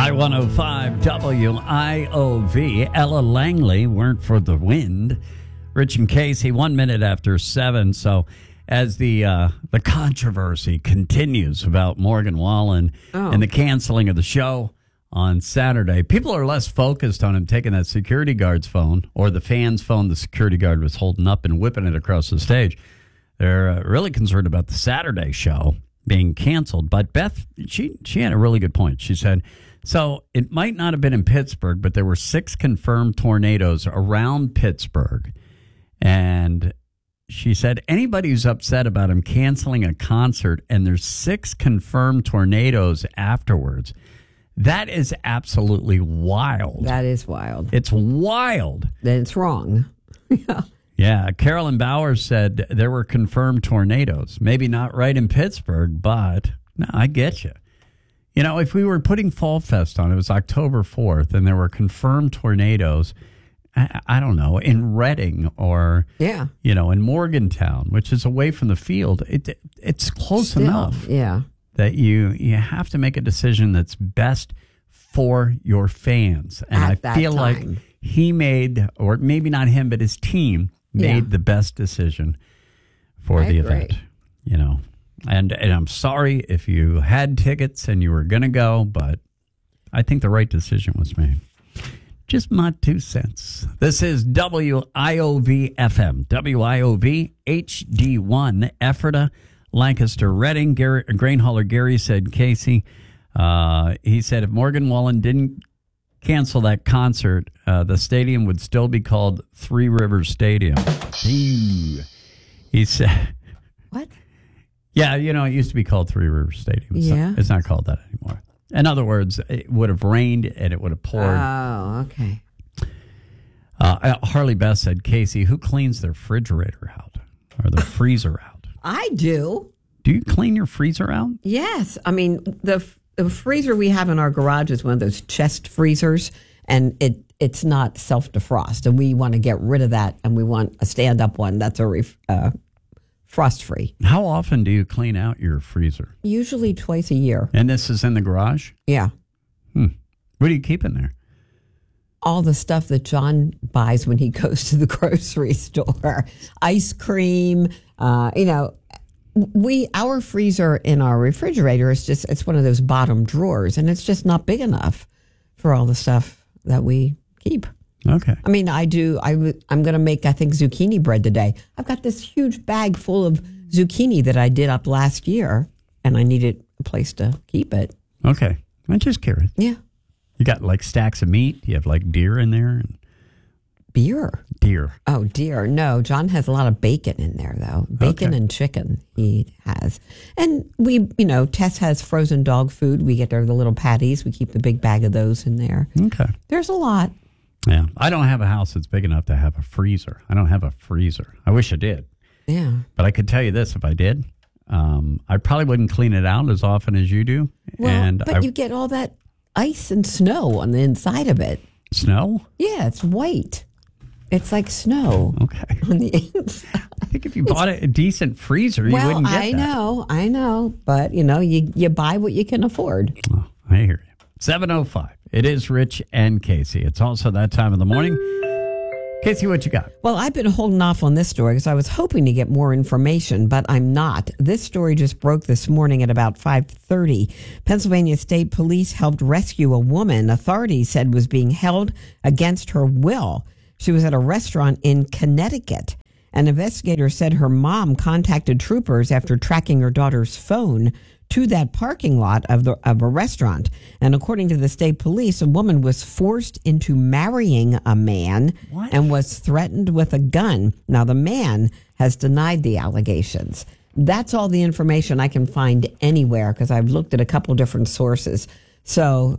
I-105 WIOV. Ella Langley, Weren't for the Wind. Rich and Casey, 1 minute after 7. So as the controversy continues about Morgan Wallen and the canceling of the show on Saturday, people are less focused on him taking that security guard's phone or the fan's phone the security guard was holding up and whipping it across the stage. They're really concerned about the Saturday show being canceled. But Beth, she had a really good point. She said, so it might not have been in Pittsburgh, but there were 6 confirmed tornadoes around Pittsburgh. And she said, anybody who's upset about him canceling a concert and there's 6 confirmed tornadoes afterwards, that is absolutely wild. That is wild. It's wild. Then it's wrong. Yeah, Carolyn Bowers said there were confirmed tornadoes. Maybe not right in Pittsburgh, but no, I get you. You know, if we were putting Fall Fest on, it was October 4th, and there were confirmed tornadoes, I don't know, in Reading or, in Morgantown, which is away from the field, it's close enough that you have to make a decision that's best for your fans. And I feel like he made, or maybe not him, but his team made the best decision for the event, And I'm sorry if you had tickets and you were going to go, but I think the right decision was made. Just my 2 cents. This is WIOV FM, WIOV HD1, Ephrata, Lancaster, Reading. Grain hauler Gary said, Casey, he said if Morgan Wallen didn't cancel that concert, the stadium would still be called Three Rivers Stadium. He said... What? Yeah, it used to be called Three Rivers Stadium. It's not called that anymore. In other words, it would have rained and it would have poured. Oh, okay. Harley Beth said, Casey, who cleans their refrigerator out or the freezer out? I do. Do you clean your freezer out? Yes. I mean, the freezer we have in our garage is one of those chest freezers, and it's not self-defrost, and we want to get rid of that, and we want a stand-up one that's frost-free. How often do you clean out your freezer? Usually twice a year. And this is in the garage? Yeah. What do you keep in there? All the stuff that John buys when he goes to the grocery store. Ice cream, our freezer in our refrigerator is it's one of those bottom drawers, and it's just not big enough for all the stuff that we keep. Okay. I mean, I'm going to make, I think, zucchini bread today. I've got this huge bag full of zucchini that I did up last year, and I needed a place to keep it. Okay. I'm just curious. Yeah. You got like stacks of meat? You have like deer in there? Beer? Deer. Oh, deer. No, John has a lot of bacon in there, though. Bacon and chicken he has. And we, Tess has frozen dog food. We get her the little patties. We keep the big bag of those in there. Okay. There's a lot. Yeah. I don't have a house that's big enough to have a freezer. I don't have a freezer. I wish I did. Yeah. But I could tell you this, if I did, I probably wouldn't clean it out as often as you do. Well, but you get all that ice and snow on the inside of it. Snow? Yeah, it's white. It's like snow. Okay. On the inside. I think if you bought a decent freezer, you wouldn't get that. I know. But, you buy what you can afford. Oh, I hear you. 7:05. It is Rich and Casey. It's also that time of the morning. Casey, what you got? Well, I've been holding off on this story because I was hoping to get more information, but I'm not. This story just broke this morning at about 5:30. Pennsylvania State Police helped rescue a woman authorities said was being held against her will. She was at a restaurant in Connecticut. An investigator said her mom contacted troopers after tracking her daughter's phone to that parking lot of a restaurant. And according to the state police, a woman was forced into marrying a man and was threatened with a gun. Now, the man has denied the allegations. That's all the information I can find anywhere because I've looked at a couple different sources. So,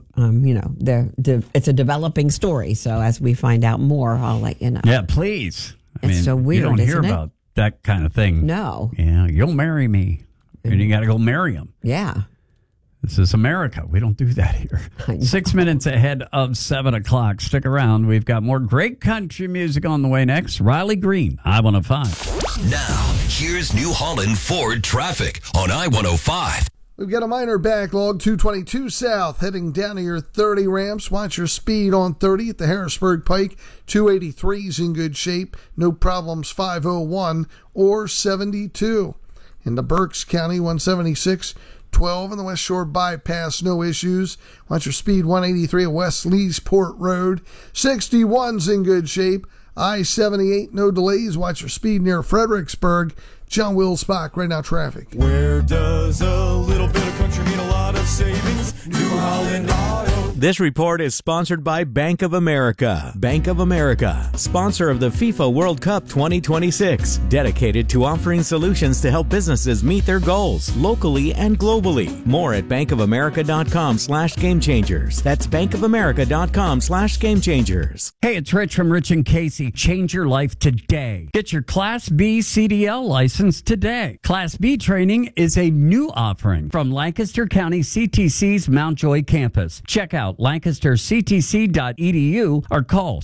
it's a developing story. So as we find out more, I'll let you know. Yeah, please. It's so weird, you don't hear isn't it? about that kind of thing. No. Yeah, you'll marry me. And you got to go marry him. Yeah. This is America. We don't do that here. 6 minutes ahead of 7 o'clock. Stick around. We've got more great country music on the way next. Riley Green, I-105. Now, here's New Holland Ford traffic on I-105. We've got a minor backlog, 222 south, heading down to your 30 ramps. Watch your speed on 30 at the Harrisburg Pike. 283's in good shape. No problems, 501 or 72. In the Berks County, 176, 12 on the West Shore Bypass, no issues. Watch your speed, 183 at West Leesport Road. 61's in good shape. I-78, no delays. Watch your speed near Fredericksburg. John Wills-Bach, right now traffic. Where does a little bit of country mean a lot of savings? New Holland Auto. This report is sponsored by Bank of America. Bank of America, sponsor of the FIFA World Cup 2026, dedicated to offering solutions to help businesses meet their goals locally and globally. More at bankofamerica.com/gamechangers. That's bankofamerica.com/gamechangers. Hey, it's Rich from Rich and Casey. Change your life today. Get your Class B CDL license today. Class B training is a new offering from Lancaster County CTC's Mount Joy campus. Check out lancasterctc.edu or call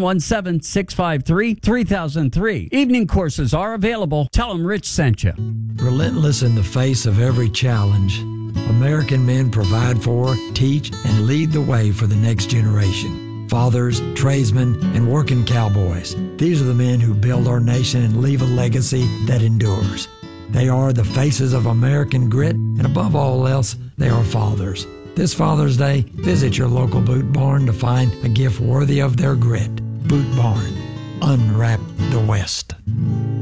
717-653-3003. Evening courses are available. Tell them Rich sent you. Relentless in the face of every challenge, American men provide for, teach, and lead the way for the next generation. Fathers, tradesmen, and working cowboys. These are the men who build our nation and leave a legacy that endures. They are the faces of American grit, and above all else, they are fathers. This Father's Day, visit your local Boot Barn to find a gift worthy of their grit. Boot Barn. Unwrap the West.